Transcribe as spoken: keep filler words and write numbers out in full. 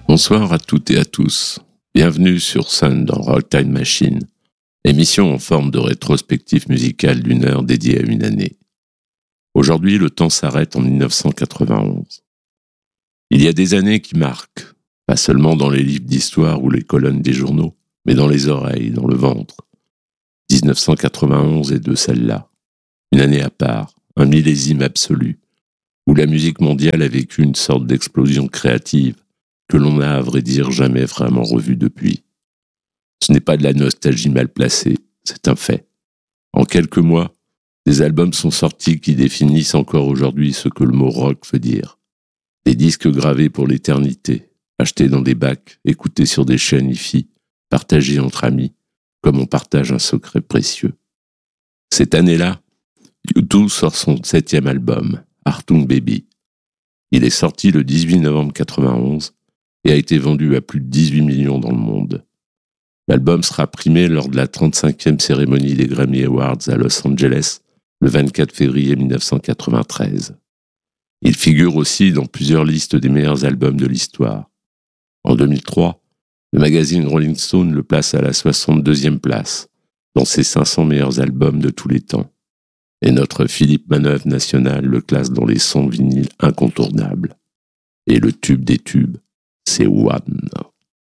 Bonsoir à toutes et à tous. Bienvenue sur Sun dans Rock Time Machine, émission en forme de rétrospective musicale d'une heure dédiée à une année. Aujourd'hui, le temps s'arrête en mille neuf cent quatre-vingt-onze. Il y a des années qui marquent, pas seulement dans les livres d'histoire ou les colonnes des journaux, mais dans les oreilles, dans le ventre. dix-neuf cent quatre-vingt-onze est de celle-là. Une année à part, un millésime absolu, où la musique mondiale a vécu une sorte d'explosion créative que l'on n'a, à vrai dire, jamais vraiment revue depuis. Ce n'est pas de la nostalgie mal placée, c'est un fait. En quelques mois, des albums sont sortis qui définissent encore aujourd'hui ce que le mot rock veut dire. Des disques gravés pour l'éternité, achetés dans des bacs, écoutés sur des chaînes hi-fi, partagés entre amis, comme on partage un secret précieux. Cette année-là, U deux sort son septième album, Achtung Baby. Il est sorti le dix-huit novembre quatre-vingt-onze et a été vendu à plus de dix-huit millions dans le monde. L'album sera primé lors de la trente-cinquième cérémonie des Grammy Awards à Los Angeles le vingt-quatre février mille neuf cent quatre-vingt-treize. Il figure aussi dans plusieurs listes des meilleurs albums de l'histoire. En deux mille trois, le magazine Rolling Stone le place à la soixante-deuxième place dans ses cinq cents meilleurs albums de tous les temps. Et notre Philippe Manœuvre National le classe dans les sons vinyles incontournables. Et le tube des tubes, c'est One.